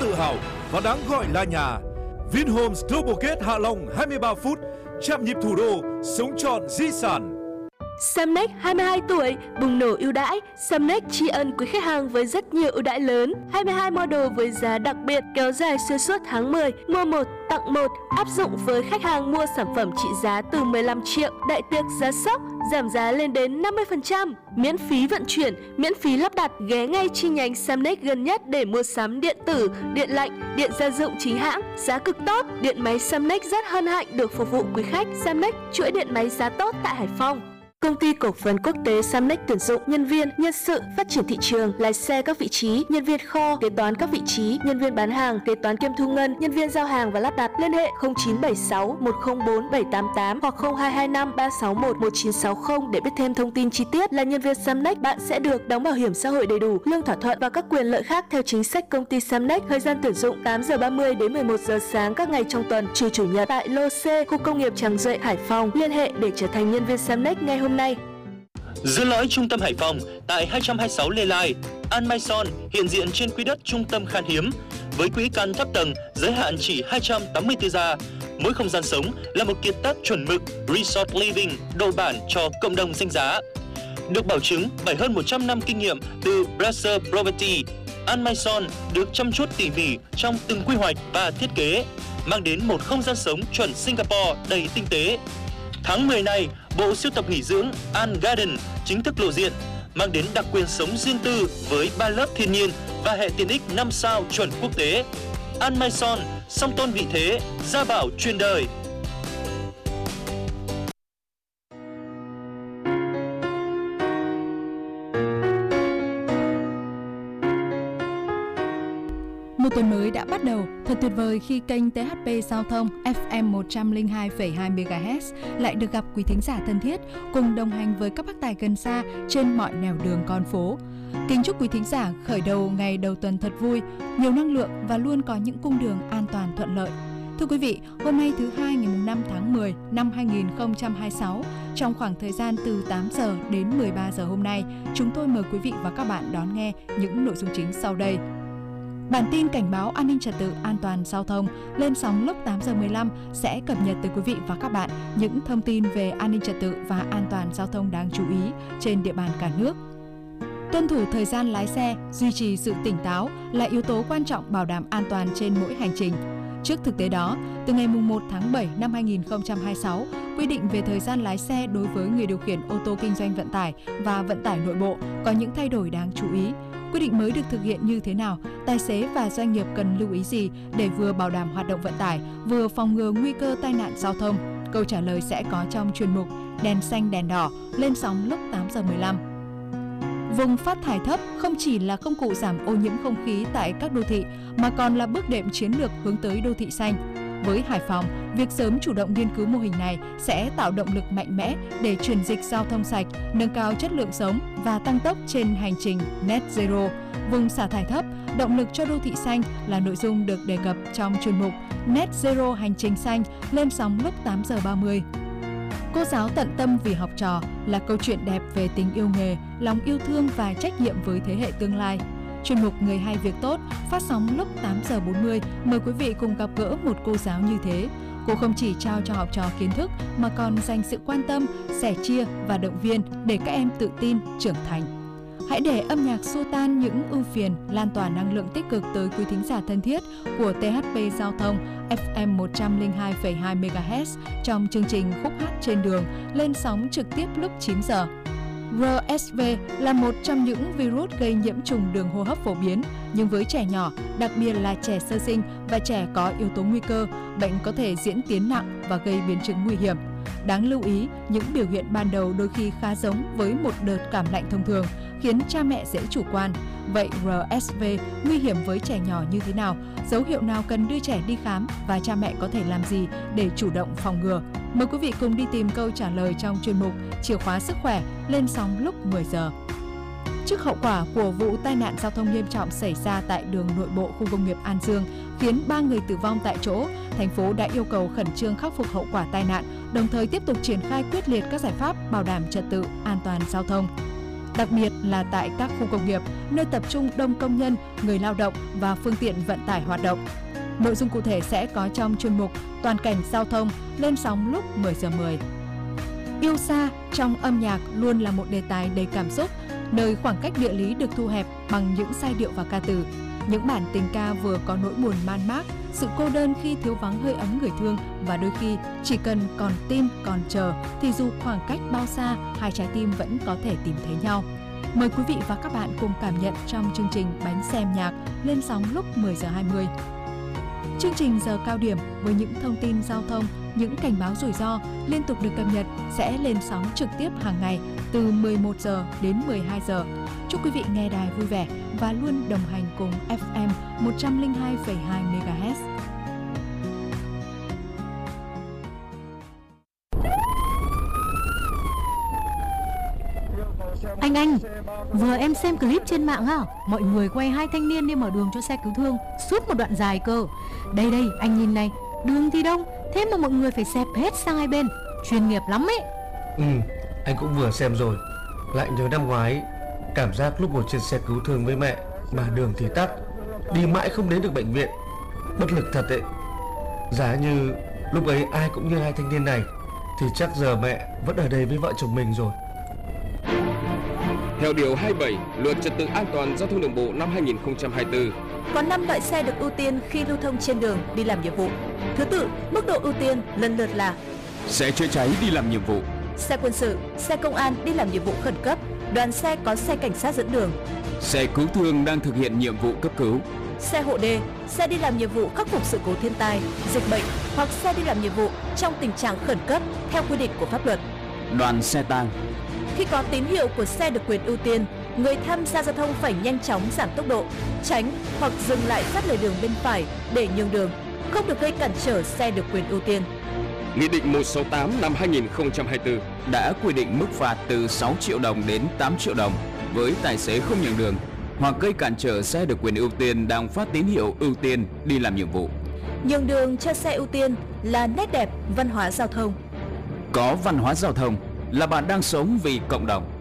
tự hào và đáng gọi là nhà. Vinhomes Global Gate Hạ Long 23 phút, chạm nhịp thủ đô, sống trọn di sản. Samnex 22 tuổi, bùng nổ ưu đãi. Samnex tri ân quý khách hàng với rất nhiều ưu đãi lớn. 22 model với giá đặc biệt kéo dài xuyên suốt tháng 10. Mua 1 tặng 1 áp dụng với khách hàng mua sản phẩm trị giá từ 15 triệu. Đại tiệc giá sốc, giảm giá lên đến 50%. Miễn phí vận chuyển, miễn phí lắp đặt. Ghé ngay chi nhánh Samnex gần nhất để mua sắm điện tử, điện lạnh, điện gia dụng chính hãng, giá cực tốt. Điện máy Samnex rất hân hạnh được phục vụ quý khách. Samnex, chuỗi điện máy giá tốt tại Hải Phòng. Công ty cổ phần quốc tế Samnex tuyển dụng nhân viên, nhân sự, phát triển thị trường, lái xe các vị trí, nhân viên kho, kế toán các vị trí, nhân viên bán hàng, kế toán kiêm thu ngân, nhân viên giao hàng và lắp đặt. Liên hệ 0976 104 788 hoặc 0225 361 1960 để biết thêm thông tin chi tiết. Là nhân viên Samnex, bạn sẽ được đóng bảo hiểm xã hội đầy đủ, lương thỏa thuận và các quyền lợi khác theo chính sách công ty Samnex. Thời gian tuyển dụng 8 giờ 30 đến 11 giờ sáng các ngày trong tuần, trừ chủ nhật, tại lô C, khu công nghiệp Tràng Duệ, Hải Phòng. Liên hệ để trở thành nhân viên Samnex ngay hôm nay. Giữa lõi trung tâm Hải Phòng, tại 226 Lê Lai, An Mai Son hiện diện trên quỹ đất trung tâm khan hiếm, với quỹ căn thấp tầng giới hạn chỉ 284 gia. Mỗi không gian sống là một kiệt tác chuẩn mực Resort Living đồ bản cho cộng đồng danh giá. Được bảo chứng bởi hơn 100 năm kinh nghiệm từ Brasser Property, An Mai Son được chăm chút tỉ mỉ trong từng quy hoạch và thiết kế, mang đến một không gian sống chuẩn Singapore đầy tinh tế. Tháng 10 này, bộ sưu tập nghỉ dưỡng An Garden chính thức lộ diện, mang đến đặc quyền sống riêng tư với 3 lớp thiên nhiên và hệ tiện ích 5 sao chuẩn quốc tế. An Mai Son, song tôn vị thế, gia bảo truyền đời. Một tuần mới đã bắt đầu, thật tuyệt vời khi kênh THP Giao thông FM 102,2 MHz lại được gặp quý thính giả thân thiết, cùng đồng hành với các bác tài gần xa trên mọi nẻo đường con phố. Kính chúc quý thính giả khởi đầu ngày đầu tuần thật vui, nhiều năng lượng và luôn có những cung đường an toàn thuận lợi. Thưa quý vị, hôm nay thứ Hai ngày 5 tháng 10 năm 2026, trong khoảng thời gian từ 8 giờ đến 13 giờ hôm nay, chúng tôi mời quý vị và các bạn đón nghe những nội dung chính sau đây. Bản tin cảnh báo an ninh trật tự an toàn giao thông lên sóng lúc 8 giờ 15 sẽ cập nhật tới quý vị và các bạn những thông tin về an ninh trật tự và an toàn giao thông đáng chú ý trên địa bàn cả nước. Tuân thủ thời gian lái xe, duy trì sự tỉnh táo là yếu tố quan trọng bảo đảm an toàn trên mỗi hành trình. Trước thực tế đó, từ ngày 1 tháng 7 năm 2026, quy định về thời gian lái xe đối với người điều khiển ô tô kinh doanh vận tải và vận tải nội bộ có những thay đổi đáng chú ý. Quy định mới được thực hiện như thế nào? Tài xế và doanh nghiệp cần lưu ý gì để vừa bảo đảm hoạt động vận tải, vừa phòng ngừa nguy cơ tai nạn giao thông? Câu trả lời sẽ có trong chuyên mục Đèn xanh đèn đỏ lên sóng lúc 8 giờ 15. Vùng phát thải thấp không chỉ là công cụ giảm ô nhiễm không khí tại các đô thị mà còn là bước đệm chiến lược hướng tới đô thị xanh. Với Hải Phòng, việc sớm chủ động nghiên cứu mô hình này sẽ tạo động lực mạnh mẽ để chuyển dịch giao thông sạch, nâng cao chất lượng sống và tăng tốc trên hành trình Net Zero. Vùng xả thải thấp, động lực cho đô thị xanh là nội dung được đề cập trong chuyên mục Net Zero hành trình xanh lên sóng lúc 8 giờ 30. Cô giáo tận tâm vì học trò là câu chuyện đẹp về tình yêu nghề, lòng yêu thương và trách nhiệm với thế hệ tương lai. Chuyên mục Người hay việc tốt phát sóng lúc 8 giờ 40. Mời quý vị cùng gặp gỡ một cô giáo như thế. Cô không chỉ trao cho học trò kiến thức mà còn dành sự quan tâm, sẻ chia và động viên để các em tự tin, trưởng thành. Hãy để âm nhạc xua tan những ưu phiền, lan tỏa năng lượng tích cực tới quý thính giả thân thiết của THP Giao thông FM 102,2 MHz trong chương trình Khúc hát trên đường lên sóng trực tiếp lúc 9 giờ. RSV là một trong những virus gây nhiễm trùng đường hô hấp phổ biến, nhưng với trẻ nhỏ, đặc biệt là trẻ sơ sinh và trẻ có yếu tố nguy cơ, bệnh có thể diễn tiến nặng và gây biến chứng nguy hiểm. Đáng lưu ý, những biểu hiện ban đầu đôi khi khá giống với một đợt cảm lạnh thông thường, khiến cha mẹ dễ chủ quan. Vậy RSV nguy hiểm với trẻ nhỏ như thế nào? Dấu hiệu nào cần đưa trẻ đi khám và cha mẹ có thể làm gì để chủ động phòng ngừa? Mời quý vị cùng đi tìm câu trả lời trong chuyên mục Chìa khóa sức khỏe lên sóng lúc 10 giờ. Trước hậu quả của vụ tai nạn giao thông nghiêm trọng xảy ra tại đường nội bộ khu công nghiệp An Dương khiến 3 người tử vong tại chỗ, thành phố đã yêu cầu khẩn trương khắc phục hậu quả tai nạn, đồng thời tiếp tục triển khai quyết liệt các giải pháp bảo đảm trật tự an toàn giao thông. đặc biệt là tại các khu công nghiệp, nơi tập trung đông công nhân, người lao động và phương tiện vận tải hoạt động. Nội dung cụ thể sẽ có trong chuyên mục Toàn cảnh giao thông lên sóng lúc 10 giờ 10. Yêu xa trong âm nhạc luôn là một đề tài đầy cảm xúc, nơi khoảng cách địa lý được thu hẹp bằng những giai điệu và ca từ. Những bản tình ca vừa có nỗi buồn man mác, sự cô đơn khi thiếu vắng hơi ấm người thương và đôi khi chỉ cần còn tin, còn chờ thì dù khoảng cách bao xa, hai trái tim vẫn có thể tìm thấy nhau. Mời quý vị và các bạn cùng cảm nhận trong chương trình Bánh xe âm nhạc lên sóng lúc 10 giờ 20. Chương trình giờ cao điểm với những thông tin giao thông, những cảnh báo rủi ro liên tục được cập nhật sẽ lên sóng trực tiếp hàng ngày từ 11 giờ đến 12 giờ. Chúc quý vị nghe đài vui vẻ và luôn đồng hành cùng FM 102,2 MHz. Anh, vừa em xem clip trên mạng á, mọi người quay hai thanh niên đi mở đường cho xe cứu thương suốt một đoạn dài cơ. Đây, anh nhìn này, đường thì đông, thế mà mọi người phải xẹp hết sang hai bên, chuyên nghiệp lắm ấy. Anh cũng vừa xem rồi, lại nhớ năm ngoái, cảm giác lúc ngồi trên xe cứu thương với mẹ mà đường thì tắc, đi mãi không đến được bệnh viện, bất lực thật đấy. Giá như lúc ấy ai cũng như hai thanh niên này thì chắc giờ mẹ vẫn ở đây với vợ chồng mình rồi. Theo điều 27 Luật Trật tự An toàn Giao thông Đường bộ năm 2024, có 5 loại xe được ưu tiên khi lưu thông trên đường đi làm nhiệm vụ. Thứ tự, mức độ ưu tiên lần lượt là: xe chữa cháy đi làm nhiệm vụ, xe quân sự, xe công an đi làm nhiệm vụ khẩn cấp, đoàn xe có xe cảnh sát dẫn đường, xe cứu thương đang thực hiện nhiệm vụ cấp cứu, xe hộ đê, xe đi làm nhiệm vụ khắc phục sự cố thiên tai, dịch bệnh hoặc xe đi làm nhiệm vụ trong tình trạng khẩn cấp theo quy định của pháp luật. đoàn xe tang. Khi có tín hiệu của xe được quyền ưu tiên, người tham gia giao thông phải nhanh chóng giảm tốc độ, tránh hoặc dừng lại sát lề đường bên phải để nhường đường, không được gây cản trở xe được quyền ưu tiên. Nghị định 168 năm 2024 đã quy định mức phạt từ 6 triệu đồng đến 8 triệu đồng với tài xế không nhường đường hoặc gây cản trở xe được quyền ưu tiên đang phát tín hiệu ưu tiên đi làm nhiệm vụ. Nhường đường cho xe ưu tiên là nét đẹp văn hóa giao thông. Có văn hóa giao thông là bạn đang sống vì cộng đồng.